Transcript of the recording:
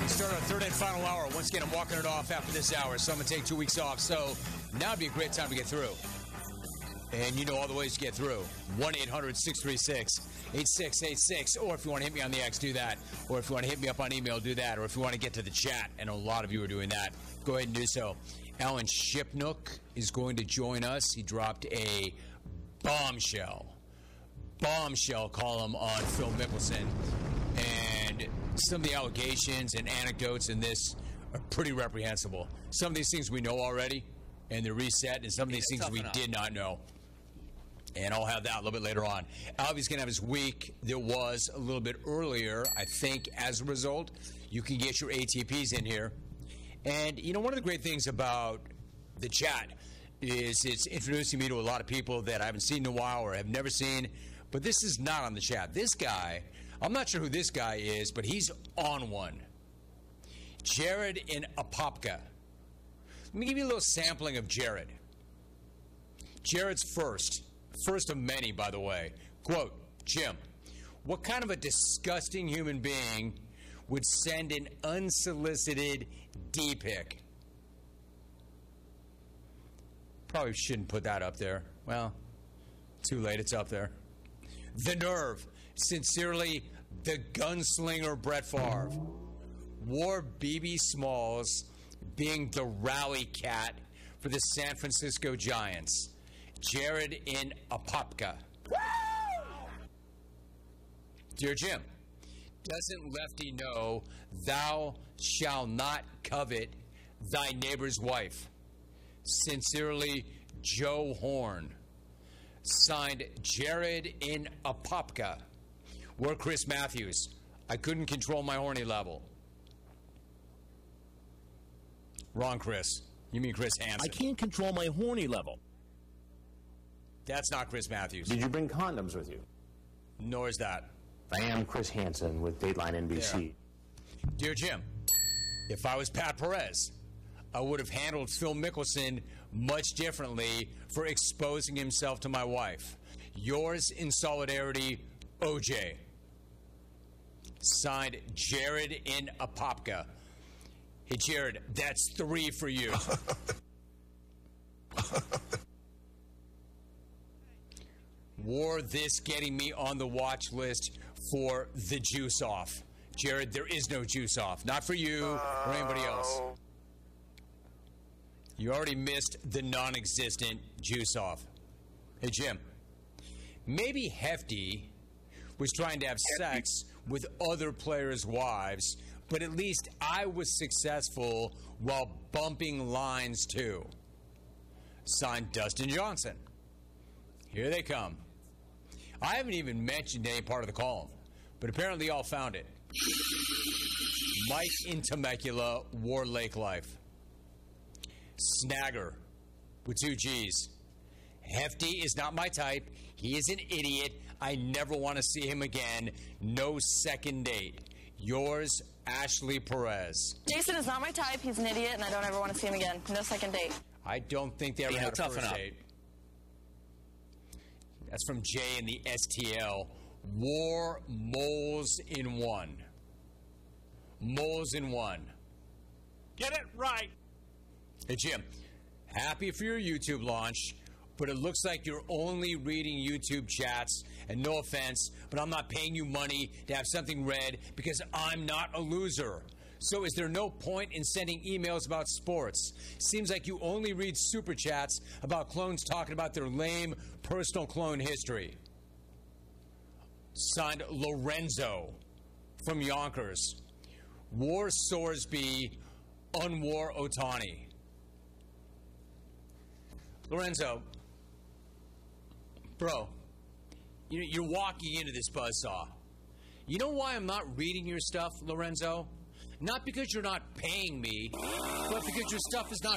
Start our third and final hour. Once again, I'm walking it off after this hour, so I'm going to take 2 weeks off. So now would be a great time to get through. And you know all the ways to get through. 1-800-636-8686. Or if you want to hit me on the X, do that. Or if you want to hit me up on email, do that. Or if you want to get to the chat, and a lot of you are doing that, go ahead and do so. Alan Shipnook is going to join us. He dropped a bombshell column on Phil Mickelson. And some of the allegations and anecdotes in this are pretty reprehensible. Some of these things we know already, and they're reset, and some of these things we did not know. And I'll have that a little bit later on. Albie's going to have his week that was a little bit earlier. I think as a result, you can get your ATPs in here. And, you know, one of the great things about the chat is it's introducing me to a lot of people that I haven't seen in a while or have never seen. But this is not on the chat. This guy, I'm not sure who this guy is, but he's on one. Jared in Apopka. Let me give you a little sampling of Jared. Jared's first of many, by the way. Quote, Jim, what kind of a disgusting human being would send an unsolicited D-pic? Probably shouldn't put that up there. Well, too late, it's up there. The nerve. Sincerely, the gunslinger Brett Favre. Wore B.B. Smalls being the rally cat for the San Francisco Giants. Jared in Apopka. Dear Jim, doesn't Lefty know thou shalt not covet thy neighbor's wife? Sincerely, Joe Horn. Signed, Jared in Apopka. Or Chris Matthews. I couldn't control my horny level. Wrong, Chris. You mean Chris Hansen. I can't control my horny level. That's not Chris Matthews. Did you bring condoms with you? Nor is that. I am Chris Hansen with Dateline NBC. There. Dear Jim, if I was Pat Perez, I would have handled Phil Mickelson much differently for exposing himself to my wife. Yours in solidarity, OJ. Signed, Jared in Apopka. Hey, Jared, that's 3 for you. Wore this getting me on the watch list for the juice off. Jared, there is no juice off. Not for you or anybody else. You already missed the non-existent juice off. Hey, Jim, maybe Hefty was trying to have sex with other players' wives, but at least I was successful while bumping lines too. Signed, Dustin Johnson. Here they come. I haven't even mentioned any part of the column, but apparently y'all found it. Mike in Temecula, War Lake Life. Snagger with 2 G's. Hefty is not my type. He is an idiot. I never want to see him again. No second date. Yours, Ashley Perez. Jason is not my type. He's an idiot, and I don't ever want to see him again. No second date. I don't think they ever had a first date. That's from Jay in the STL. War moles in one. Moles in one. Get it right. Hey, Jim, happy for your YouTube launch, but it looks like you're only reading YouTube chats, and no offense, but I'm not paying you money to have something read because I'm not a loser. So is there no point in sending emails about sports? Seems like you only read super chats about clones talking about their lame personal clone history. Signed, Lorenzo from Yonkers. War Sorsby, unwar Otani. Lorenzo, bro, you're walking into this buzzsaw. You know why I'm not reading your stuff, Lorenzo? Not because you're not paying me, but because your stuff is not